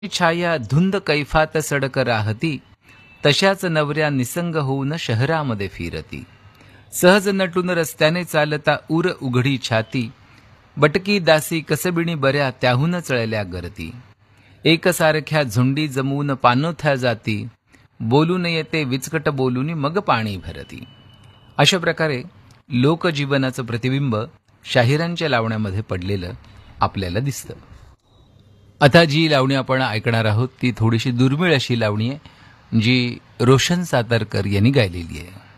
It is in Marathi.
छाया धुंद कैफात सडक राहती, तशाच नवऱ्या निसंग होऊन शहरामध्ये फिरती. सहज नटून रस्त्याने चालता उर उघडी छाती, बटकी दासी कसबिणी बऱ्या त्याहून चळल्या गरती. एकसारख्या झुंडी जमवून पाणोथ्या जाती, बोलून येते विचकट बोलून मग पाणी भरती. अशा प्रकारे लोकजीवनाचं प्रतिबिंब शाहिरांच्या लावण्यामध्ये पडलेलं आपल्याला दिसतं. आता जी लावणी आपण ऐकणार आहोत ती थोडीशी दुर्मिळ अशी लावणी आहे, जी रोशन सातारकर यांनी गायलेली आहे.